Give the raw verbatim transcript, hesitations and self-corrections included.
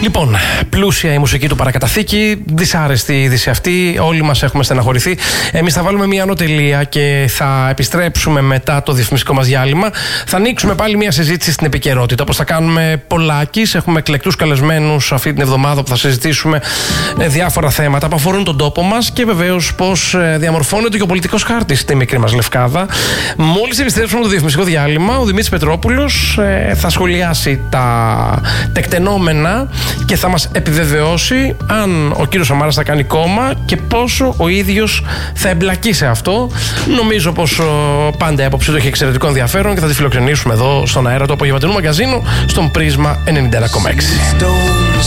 Λοιπόν, πλούσια η μουσική του παρακαταθήκη, δυσάρεστη η είδηση αυτή, όλοι μας έχουμε στεναχωρηθεί. Εμείς θα βάλουμε μια ανωτελεία και θα επιστρέψουμε μετά το διαφημιστικό μας διάλειμμα. Θα ανοίξουμε πάλι μια συζήτηση στην επικαιρότητα, όπως θα κάνουμε πολλάκις. Έχουμε εκλεκτούς καλεσμένους αυτή την εβδομάδα που θα συζητήσουμε διάφορα θέματα που αφορούν τον τόπο μας και βεβαίως πώς διαμορφώνεται και ο πολιτικός χάρτης στη μικρή μας Λευκάδα. Μόλις επιστρέψουμε το διαφημιστικό διάλειμμα, ο Δημήτρης Πετρόπουλος θα σχολιάσει τα τεκτενόμενα και θα μας επιβεβαιώσει αν ο κύριος Σαμάρας θα κάνει κόμμα και πόσο ο ίδιος θα εμπλακεί σε αυτό. Νομίζω πως πάντα η άποψή του έχει εξαιρετικό ενδιαφέρον και θα τη φιλοξενήσουμε εδώ στον αέρα του απογευματινού μαγκαζίνου στον Πρίσμα ενενήντα ένα κόμμα έξι.